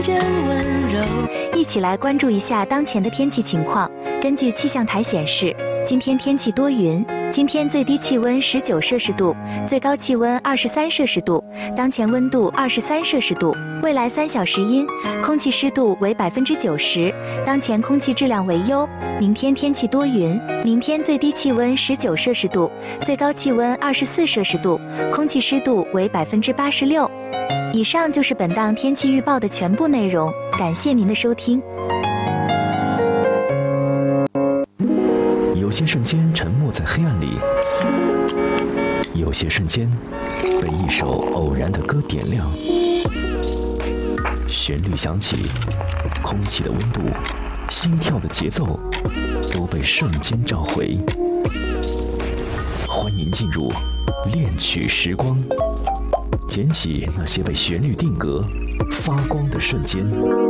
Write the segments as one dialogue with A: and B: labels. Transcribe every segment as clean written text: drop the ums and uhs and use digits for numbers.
A: 一起来关注一下当前的天气情况。根据气象台显示，今天天气多云，今天最低气温19摄氏度，最高气温23摄氏度，当前温度23摄氏度。未来3小时阴，空气湿度为90%，当前空气质量为优。明天天气多云，明天最低气温19摄氏度，最高气温24摄氏度，空气湿度为86%。以上就是本档天气预报的全部内容，感谢您的收听。
B: 有些瞬间沉默在黑暗里，有些瞬间被一首偶然的歌点亮。旋律响起，空气的温度，心跳的节奏，都被瞬间召回。欢迎进入恋曲时光，捡起那些被旋律定格、发光的瞬间。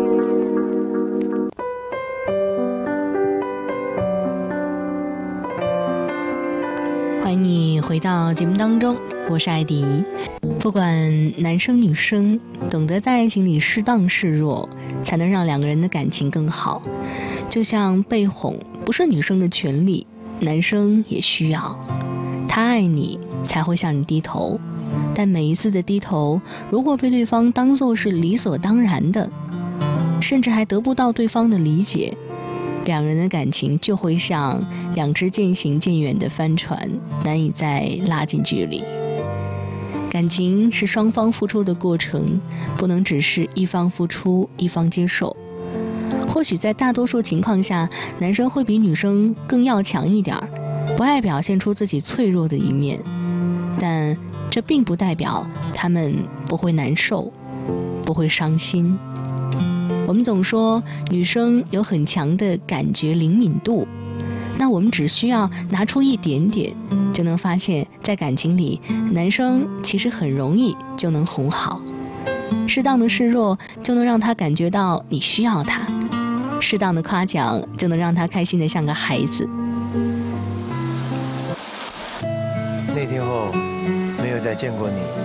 C: 欢迎你回到节目当中，我是艾迪。不管男生女生，懂得在爱情里适当示弱，才能让两个人的感情更好。就像被哄不是女生的权利，男生也需要。他爱你才会向你低头，但每一次的低头，如果被对方当作是理所当然的，甚至还得不到对方的理解，两人的感情就会像两只渐行渐远的帆船，难以再拉近距离。感情是双方付出的过程，不能只是一方付出一方接受。或许在大多数情况下，男生会比女生更要强一点，不爱表现出自己脆弱的一面，但这并不代表他们不会难受，不会伤心。我们总说女生有很强的感觉灵敏度，那我们只需要拿出一点点，就能发现在感情里，男生其实很容易就能哄好。适当的示弱就能让他感觉到你需要他，适当的夸奖就能让他开心得像个孩子。
D: 那天后没有再见过你。